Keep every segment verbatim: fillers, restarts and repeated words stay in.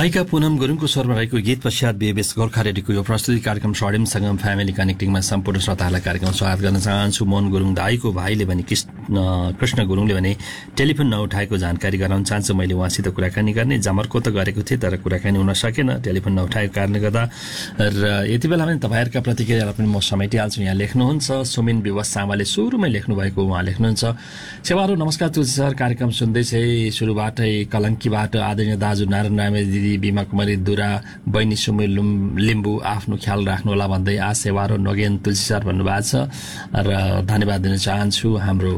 गायिका पुनम गुरुङको स्वरमा रहेको गीत पश्चात बेबेस गोर्खा रेडियोको यो प्रस्तुति कार्यक्रम स्वर्णिम सङ्गम फ्यामिली कनेक्टिङमा सम्पूर्ण श्रोताहरूलाई कार्यक्रम स्वागत गर्न चाहन्छु। मोहन गुरुङ दाईको भाइले भने कृष्ण कृष्ण गुरुङले भने टेलिफोन नउठाएको जानकारी गराउन चाहन्छु। मैले उहाँसित कुराकानी गर्ने जमर्को त गरेको थिएँ, तर कुराकानी हुन सकेन टेलिफोन नउठाएको कारणले गर्दा। र यति बेला पनि तपाईँहरूका प्रतिक्रियालाई पनि म समेटिहाल्छु। यहाँ लेख्नुहुन्छ सुमिन विवश सामाले सुरुमै लेख्नुभएको, उहाँ लेख्नुहुन्छ सेवारो नमस्कार तुलसी सर, कार्यक्रम सुन्दैछ सुरुबाटै कलङ्कीबाट आदरणीय दाजु नारायण रामे, दिदी बिमा कुमारी दुरा, बहिनी सुमी लिम्बू, आफ्नो ख्याल राख्नुहोला भन्दै आ सेवारो नगेन तुलसी सर भन्नुभएको छ र धन्यवाद दिन चाहन्छु। हाम्रो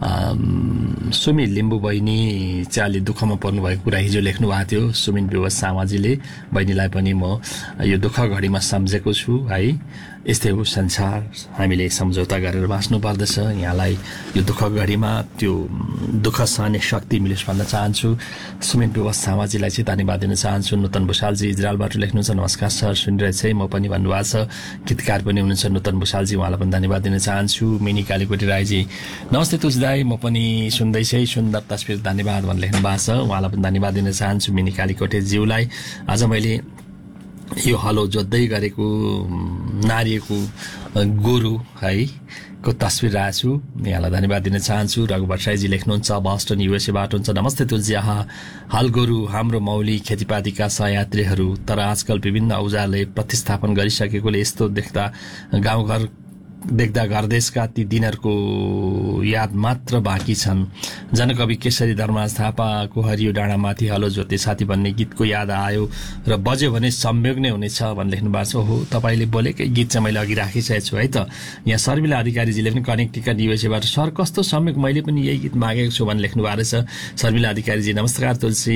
सुमी लिम्बू बहिनी चाहिँ अलि दुःखमा पर्नुभएको कुरा हिजो लेख्नु भएको थियो सुमिन विवश सामाजीले। बहिनीलाई पनि म यो दुःख घडीमा सम्झेको छु है। यस्तै हो संसार, हामीले सम्झौता गरेर बाँच्नु पर्दछ। यहाँलाई यो दुःख घडीमा त्यो दुःख सहने शक्ति मिलोस् भन्न चाहन्छु। सुमिन विवश सामाजीलाई चाहिँ धन्यवाद दिन चाहन्छु। नूतन भुषालजी इजरायलबाट लेख्नुहुन्छ नमस्कार सर, सुनिरहेछ म पनि भन्नुभएको छ। गीतकार पनि हुनुहुन्छ नूतन भुषालजी, उहाँलाई पनि धन्यवाद दिन चाहन्छु। मिनी कालीकोटी राईजी नमस्ते तुलसी दाई, म पनि सुन्दैछै, सुन्दर तस्बिर धन्यवाद भनेर लेख्नु भएको छ, उहाँलाई पनि धन्यवाद दिन चाहन्छु मिनी कालीकोटे ज्यूलाई। आज मैले यो हलो जोत्दै गरेको नारीको गोरु है को तस्बिर राखेको छु, यहाँलाई धन्यवाद दिन चाहन्छु। रघु भट्टराईजी लेख्नुहुन्छ बस्टन युएसएबाट हुन्छ नमस्ते तुलसी, आहा हल गोरु हाम्रो मौली खेतीपातीका सहयात्रीहरू, तर आजकल विभिन्न औजारले प्रतिस्थापन गरिसकेकोले यस्तो देख्दा गाउँघर देख्दा घरदेशका ती दिनहरूको याद मात्र बाँकी छन्। जनकवि केशरी धर्मराज थापाको हरियो डाँडामाथि हलो जोते साथी भन्ने गीतको याद आयो र बज्यो भने संयोग नै हुनेछ भनेर लेख्नु भएको छ। हो, तपाईँले बोलेकै गीत चाहिँ मैले अघि राखिसकेको छु है त। यहाँ शर्मिला अधिकारीजीले पनि कनेक्टिका युएसएबाट सर कस्तो संयोग, मैले पनि यही गीत मागेको छु भनेर लेख्नु भएको रहेछ। शर्मिला अधिकारीजी नमस्कार तुलसी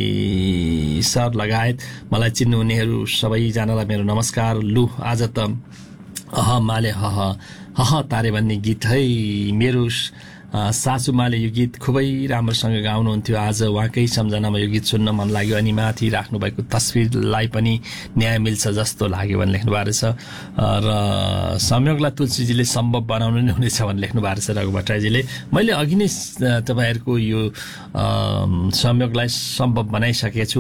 सर लगायत मलाई चिन्नुहुनेहरू सबैजनालाई मेरो नमस्कार। लु आज त अह माले हह हह तारे भन्ने गीत है, मेरो सासुमाले यो गीत खुबै राम्रोसँग गाउनुहुन्थ्यो। आज उहाँकै सम्झनामा यो गीत सुन्न मन लाग्यो अनि माथि राख्नुभएको तस्विरलाई पनि न्याय मिल्छ जस्तो लाग्यो भने लेख्नु भएको रहेछ। र संयोगलाई तुलसीजीले सम्भव बनाउनु नै हुनेछ भने लेख्नु भएको रहेछ रघु भट्टराईजीले। मैले अघि नै तपाईँहरूको यो संयोगलाई सम्भव बनाइसकेको छु।